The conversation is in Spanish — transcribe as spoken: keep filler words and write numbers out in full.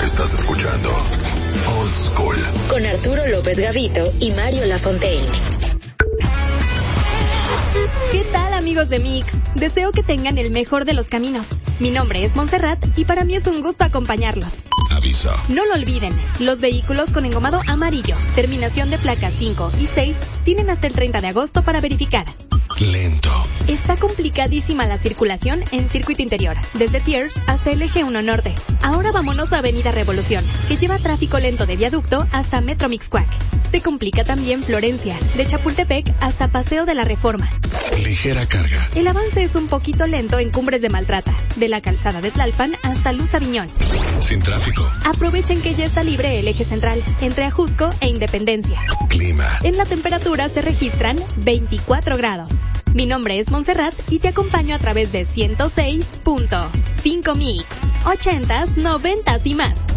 Estás escuchando Old School con Arturo López Gavito y Mario Lafontaine. ¿Qué tal, amigos de Mix? Deseo que tengan el mejor de los caminos. Mi nombre es Montserrat y para mí es un gusto acompañarlos. Aviso. No lo olviden, los vehículos con engomado amarillo, terminación de placas cinco y seis, tienen hasta el treinta de agosto para verificar. Lento. Está complicadísima la circulación en circuito interior, desde Thiers hasta el eje uno Norte. Ahora vámonos a Avenida Revolución, que lleva tráfico lento de viaducto hasta Metro Mixcoac. Se complica también Florencia, de Chapultepec hasta Paseo de la Reforma. Ligera carga. El avance es un poquito lento en Cumbres de Maltrata, de la calzada de Tlalpan hasta Luz Aviñón. Sin tráfico. Aprovechen que ya está libre el eje central, entre Ajusco e Independencia. Clima. En la temperatura se registran veinticuatro grados. Mi nombre es Montserrat y te acompaño a través de ciento seis punto cinco Mix, ochentas, noventas y más.